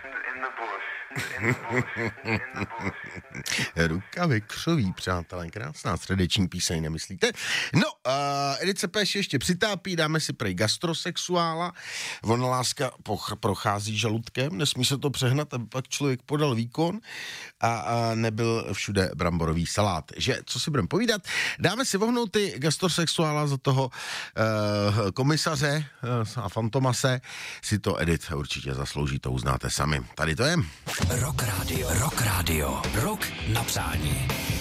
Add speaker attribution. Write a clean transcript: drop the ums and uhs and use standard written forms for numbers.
Speaker 1: Rukavy křoví, přátelé, krásná středeční píseň, nemyslíte? No, Edice Péš ještě přitápí, dáme si prej gastrosexuála, ona láska prochází žaludkem, nesmí se to přehnat, aby pak člověk podal výkon a nebyl všude bramborový salát. Že, co si budeme povídat? Dáme si vohnout ty gastrosexuála za toho komisaře a fantomase, si to Edit určitě zaslouží, to uznáte sami. Tady to je.
Speaker 2: Rock Radio, rock na přání.